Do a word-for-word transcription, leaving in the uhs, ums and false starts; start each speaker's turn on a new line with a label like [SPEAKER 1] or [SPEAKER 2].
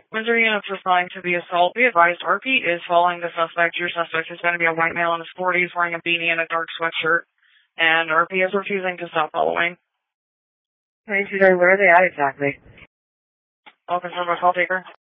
[SPEAKER 1] Missouri units responding to the assault. Be advised, R P is following the suspect. Your suspect is going to be a white male in his forties wearing a beanie and a dark sweatshirt. And R P is refusing to stop following.
[SPEAKER 2] Hey, where are they at exactly?
[SPEAKER 1] I'll confirm a call taker.